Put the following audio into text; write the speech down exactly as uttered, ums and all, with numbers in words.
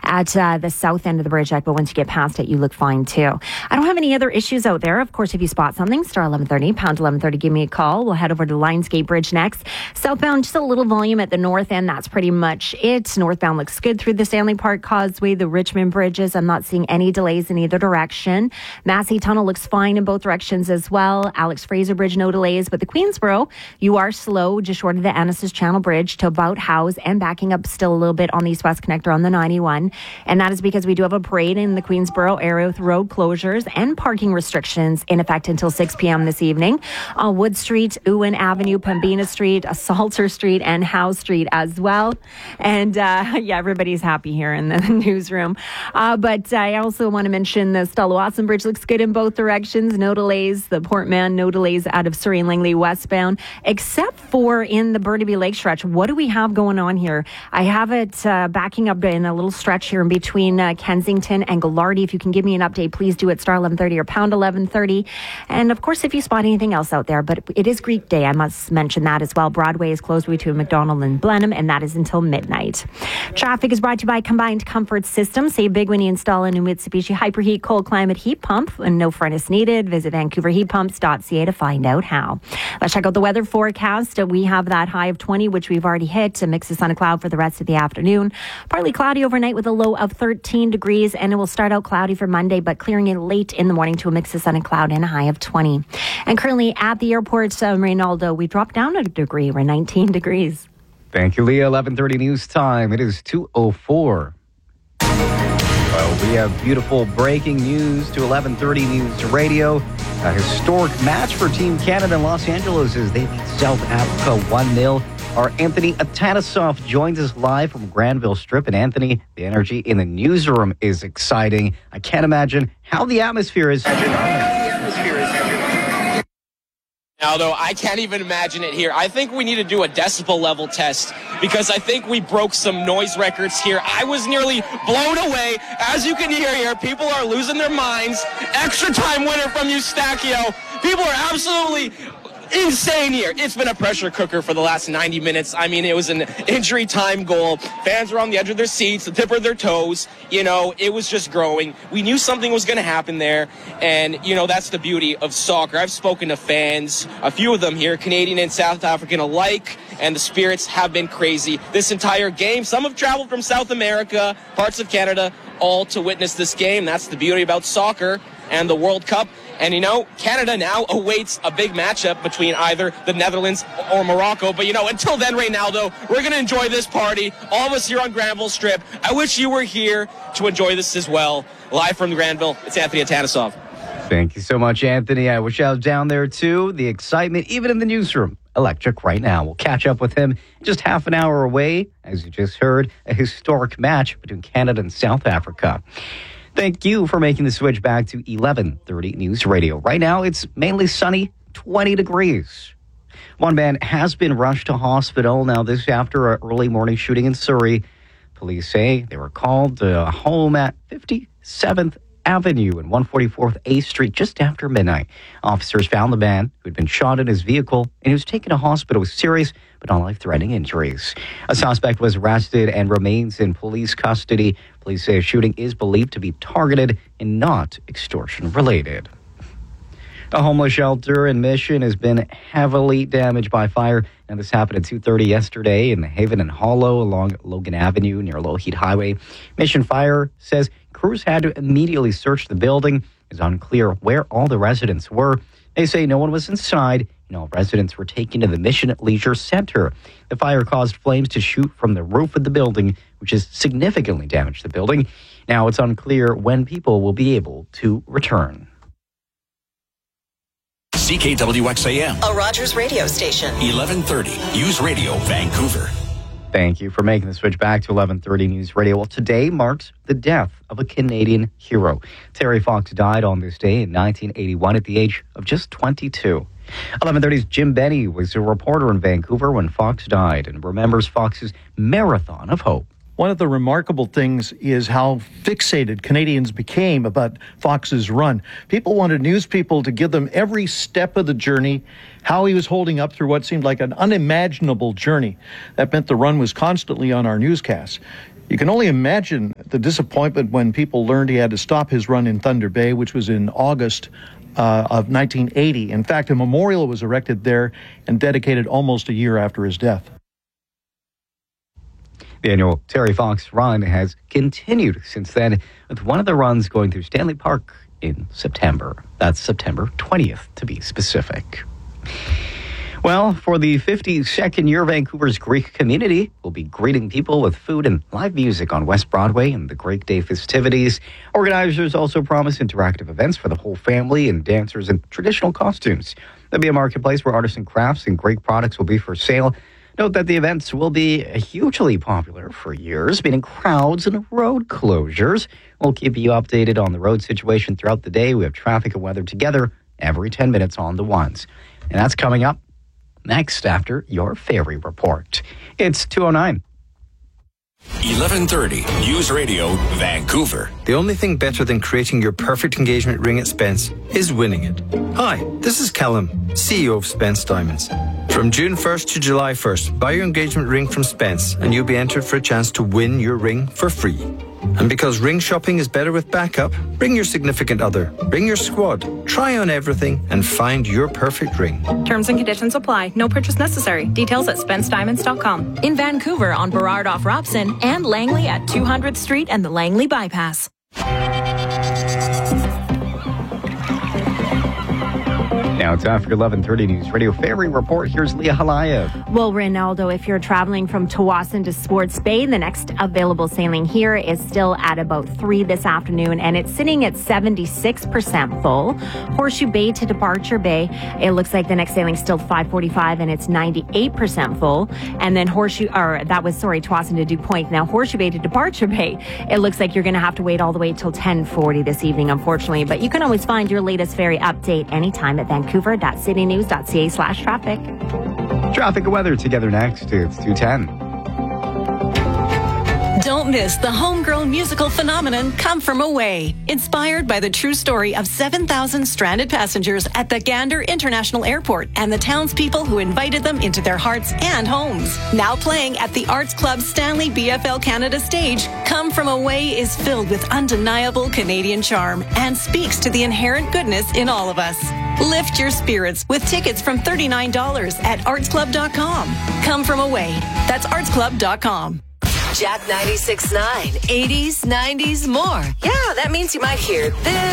at uh, the south end of the bridge deck, but once you get past it, you look fine too. I don't have any other issues out there. Of course, if you spot something, star eleven thirty, pound eleven thirty, give me a call. We'll head over to Lionsgate Bridge next. Southbound, just a little volume at the north end. That's pretty much it. Northbound looks good through the Stanley Park Causeway, the Richmond bridges. I'm not seeing any delays in either direction. Massey Tunnel looks fine in both directions as well. Alex Fraser Bridge, no delays, but the Queensboro, you are slow just short of the Annacis Channel Bridge to about Howes and backing up still a little bit on the East West Connector on the ninety-one. And that is because we do have a parade in the Queensboro area with road closures and parking restrictions in effect until six p.m. this evening on Wood Street, Ewan Avenue, Pembina Street, Salter Street, and Howe Street as well. And uh, yeah, everybody's happy here in the newsroom. Uh, but I also want to mention the Stella Watson Bridge looks good in both directions. No delays. The Portman, no delays out of Surrey and Langley westbound, except for in the Burnaby Lake stretch. What do we have going on here? I have it uh, backing up in a little stretch here in between uh, Kensington and Gallardi. If you can give me an update, please do it, star eleven thirty or pound eleven thirty. And of course, if you spot anything else out there, but it is Greek Day, I must mention that as well. Broadway is closed between McDonald and Blenheim, and that is until midnight. Traffic is brought to you by Combined Comfort Systems. Save big when you install a new Mitsubishi Hyperheat cold climate heat pump and no furnace needed. Visit vancouver heat pumps dot c a to find out how. Let's check out the weather forecast. We have that high of twenty, which we've already hit. A mix of sun and cloud for the rest of the afternoon. Partly cloudy overnight with a low of thirteen degrees, and it will start out cloudy for Monday, but clearing in late in the morning to a mix of sun and cloud and a high of twenty. And currently at the airport, um, Reynaldo, we dropped down a degree. We're nineteen degrees. Thank you, Leah. eleven thirty news time. It is two oh four. Well, we have beautiful breaking news to eleven thirty News Radio. A historic match for Team Canada in Los Angeles as they beat South Africa one nil. Our Anthony Atanasov joins us live from Granville Strip. And Anthony, the energy in the newsroom is exciting. I can't imagine how the atmosphere is. Although I can't even imagine it here. I think we need to do a decibel level test because I think we broke some noise records here. I was nearly blown away. As you can hear here, people are losing their minds. Extra time winner from Eustachio. People are absolutely insane here. It's been a pressure cooker for the last ninety minutes. I mean, it was an injury time goal. Fans were on the edge of their seats, the tip of their toes. You know, it was just growing. We knew something was going to happen there. And, you know, that's the beauty of soccer. I've spoken to fans, a few of them here, Canadian and South African alike, and the spirits have been crazy this entire game. Some have traveled from South America, parts of Canada, all to witness this game. That's the beauty about soccer and the World Cup. And, you know, Canada now awaits a big matchup between either the Netherlands or Morocco. But, you know, until then, Reynaldo, we're going to enjoy this party. All of us here on Granville Strip. I wish you were here to enjoy this as well. Live from Granville, it's Anthony Atanasov. Thank you so much, Anthony. I wish I was down there, too. The excitement, even in the newsroom, electric right now. We'll catch up with him just half an hour away. As you just heard, a historic match between Canada and South Africa. Thank you for making the switch back to eleven thirty News Radio. Right now, it's mainly sunny, twenty degrees. One man has been rushed to hospital. Now, this after an early morning shooting in Surrey. Police say they were called to a home at fifty-seventh Avenue and one forty-fourth A Street just after midnight. Officers found the man who had been shot in his vehicle, and he was taken to hospital with serious but not life-threatening injuries. A suspect was arrested and remains in police custody. Police say a shooting is believed to be targeted and not extortion-related. A homeless shelter in Mission has been heavily damaged by fire. And this happened at two thirty yesterday in the Haven and Hollow along Logan Avenue near Lougheed Highway. Mission Fire says crews had to immediately search the building. It's unclear where all the residents were. They say no one was inside. And all residents were taken to the Mission Leisure Center. The fire caused flames to shoot from the roof of the building, which has significantly damaged the building. Now it's unclear when people will be able to return. C K W X A M, a Rogers radio station. eleven thirty News Radio, Vancouver. Thank you for making the switch back to eleven thirty News Radio. Well, today marks the death of a Canadian hero. Terry Fox died on this day in nineteen eighty-one at the age of just twenty-two. eleven thirty's Jim Benny was a reporter in Vancouver when Fox died and remembers Fox's marathon of hope. One of the remarkable things is how fixated Canadians became about Fox's run. People wanted news people to give them every step of the journey, how he was holding up through what seemed like an unimaginable journey. That meant the run was constantly on our newscasts. You can only imagine the disappointment when people learned he had to stop his run in Thunder Bay, which was in August uh, of nineteen eighty. In fact, a memorial was erected there and dedicated almost a year after his death. The annual Terry Fox Run has continued since then, with one of the runs going through Stanley Park in September. That's September twentieth, to be specific. Well, for the fifty-second year, Vancouver's Greek community will be greeting people with food and live music on West Broadway in the Greek Day festivities. Organizers also promise interactive events for the whole family and dancers in traditional costumes. There'll be a marketplace where artisan crafts and Greek products will be for sale. Note that the events will be hugely popular for years, meaning crowds and road closures. We'll keep you updated on the road situation throughout the day. We have traffic and weather together every ten minutes on the ones. And that's coming up next after your ferry report. It's two oh nine. eleven thirty News Radio Vancouver. The only thing better than creating your perfect engagement ring at Spence is winning it. Hi, this is Callum, C E O of Spence Diamonds. From June first to July first, buy your engagement ring from Spence and you'll be entered for a chance to win your ring for free. And because ring shopping is better with backup, bring your significant other, bring your squad, try on everything and find your perfect ring. Terms and conditions apply. No purchase necessary. Details at spence diamonds dot com. In Vancouver on Burrard off Robson and Langley at two hundredth Street and the Langley Bypass. Now it's after eleven thirty News Radio Ferry Report. Here's Leah Halaya. Well, Ronaldo, if you're traveling from Tawasin to Sports Bay, the next available sailing here is still at about three this afternoon, and it's sitting at seventy-six percent full. Horseshoe Bay to Departure Bay, it looks like the next sailing's still five forty-five, and it's ninety-eight percent full. And then Horseshoe, or that was, sorry, Tawasin to Dew Point. Now Horseshoe Bay to Departure Bay, it looks like you're going to have to wait all the way till ten forty this evening, unfortunately. But you can always find your latest ferry update anytime at Vancouver. Vancouver.citynews.ca slash traffic. Traffic and weather together next. It's two ten. Don't miss the homegrown musical phenomenon Come From Away, inspired by the true story of seven thousand stranded passengers at the Gander International Airport and the townspeople who invited them into their hearts and homes. Now playing at the Arts Club Stanley B F L Canada stage, Come From Away is filled with undeniable Canadian charm and speaks to the inherent goodness in all of us. Lift your spirits with tickets from thirty-nine dollars at arts club dot com. Come From Away. That's arts club dot com. Jack ninety-six point nine, eighties, nineties, more. Yeah, that means you might hear this.